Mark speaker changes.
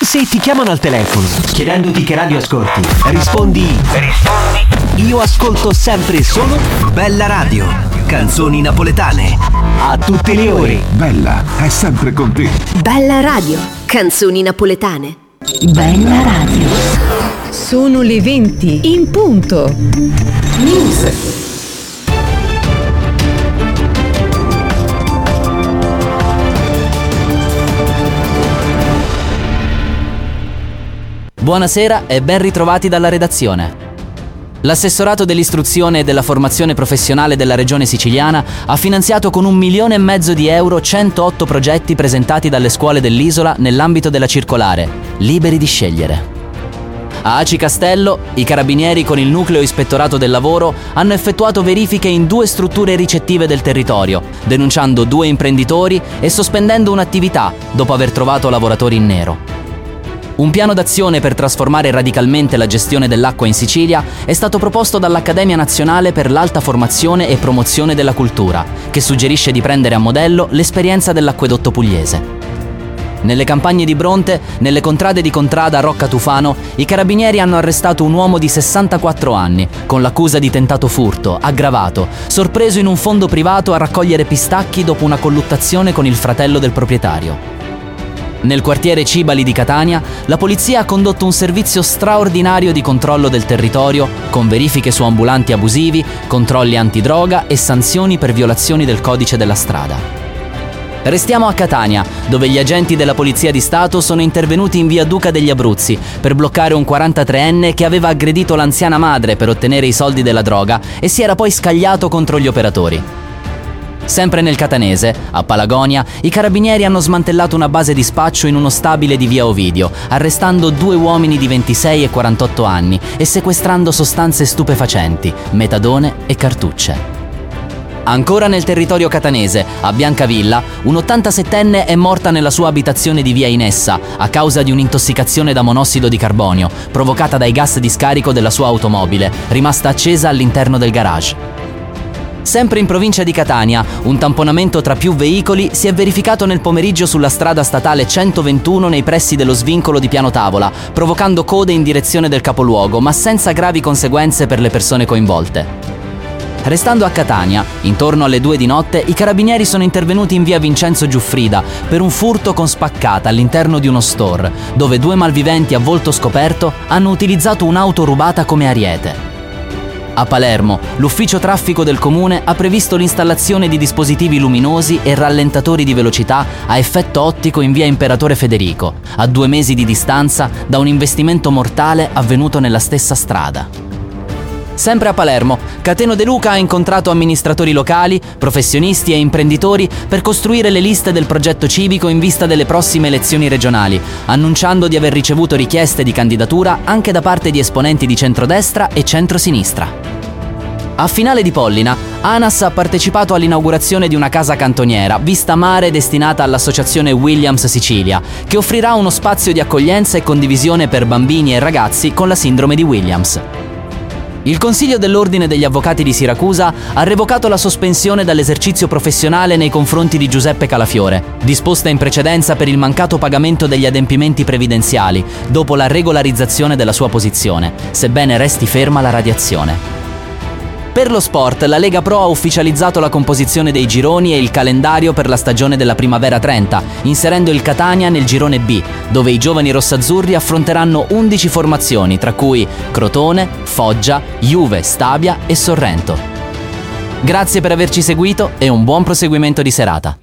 Speaker 1: Se ti chiamano al telefono chiedendoti che radio ascolti, rispondi io ascolto sempre e solo
Speaker 2: Bella Radio, canzoni napoletane.
Speaker 1: A tutte le ore.
Speaker 3: Bella è sempre con te.
Speaker 4: Bella Radio, canzoni napoletane.
Speaker 5: Bella Radio. Sono le 20 in punto. News.
Speaker 6: Buonasera e ben ritrovati dalla redazione. L'Assessorato dell'Istruzione e della Formazione Professionale della Regione Siciliana ha finanziato con 1,5 milioni di euro 108 progetti presentati dalle scuole dell'isola nell'ambito della circolare Liberi di scegliere. A Aci Castello, i carabinieri con il nucleo ispettorato del lavoro hanno effettuato verifiche in 2 strutture ricettive del territorio, denunciando 2 imprenditori e sospendendo un'attività dopo aver trovato lavoratori in nero. Un piano d'azione per trasformare radicalmente la gestione dell'acqua in Sicilia è stato proposto dall'Accademia Nazionale per l'Alta Formazione e Promozione della Cultura, che suggerisce di prendere a modello l'esperienza dell'acquedotto pugliese. Nelle campagne di Bronte, nelle contrade di Contrada a Rocca Tufano, i carabinieri hanno arrestato un uomo di 64 anni, con l'accusa di tentato furto, aggravato, sorpreso in un fondo privato a raccogliere pistacchi dopo una colluttazione con il fratello del proprietario. Nel quartiere Cibali di Catania, la polizia ha condotto un servizio straordinario di controllo del territorio, con verifiche su ambulanti abusivi, controlli antidroga e sanzioni per violazioni del codice della strada. Restiamo a Catania, dove gli agenti della Polizia di Stato sono intervenuti in via Duca degli Abruzzi per bloccare un 43enne che aveva aggredito l'anziana madre per ottenere i soldi della droga e si era poi scagliato contro gli operatori. Sempre nel catanese, a Palagonia, i carabinieri hanno smantellato una base di spaccio in uno stabile di via Ovidio, arrestando 2 uomini di 26 e 48 anni e sequestrando sostanze stupefacenti, metadone e cartucce. Ancora nel territorio catanese, a Biancavilla, un 87enne è morta nella sua abitazione di via Inessa a causa di un'intossicazione da monossido di carbonio, provocata dai gas di scarico della sua automobile, rimasta accesa all'interno del garage. Sempre in provincia di Catania, un tamponamento tra più veicoli si è verificato nel pomeriggio sulla strada statale 121 nei pressi dello svincolo di Piano Tavola, provocando code in direzione del capoluogo, ma senza gravi conseguenze per le persone coinvolte. Restando a Catania, intorno alle 2 di notte, i carabinieri sono intervenuti in via Vincenzo Giuffrida per un furto con spaccata all'interno di uno store, dove 2 malviventi a volto scoperto hanno utilizzato un'auto rubata come ariete. A Palermo, l'ufficio traffico del comune ha previsto l'installazione di dispositivi luminosi e rallentatori di velocità a effetto ottico in via Imperatore Federico, a 2 mesi di distanza da un investimento mortale avvenuto nella stessa strada. Sempre a Palermo, Cateno De Luca ha incontrato amministratori locali, professionisti e imprenditori per costruire le liste del progetto civico in vista delle prossime elezioni regionali, annunciando di aver ricevuto richieste di candidatura anche da parte di esponenti di centrodestra e centrosinistra. A Finale di Pollina, ANAS ha partecipato all'inaugurazione di una casa cantoniera, vista mare, destinata all'associazione Williams Sicilia, che offrirà uno spazio di accoglienza e condivisione per bambini e ragazzi con la sindrome di Williams. Il Consiglio dell'Ordine degli Avvocati di Siracusa ha revocato la sospensione dall'esercizio professionale nei confronti di Giuseppe Calafiore, disposta in precedenza per il mancato pagamento degli adempimenti previdenziali, dopo la regolarizzazione della sua posizione, sebbene resti ferma la radiazione. Per lo sport, la Lega Pro ha ufficializzato la composizione dei gironi e il calendario per la stagione della Primavera 30, inserendo il Catania nel girone B, dove i giovani rossazzurri affronteranno 11 formazioni, tra cui Crotone, Foggia, Juve, Stabia e Sorrento. Grazie per averci seguito e un buon proseguimento di serata.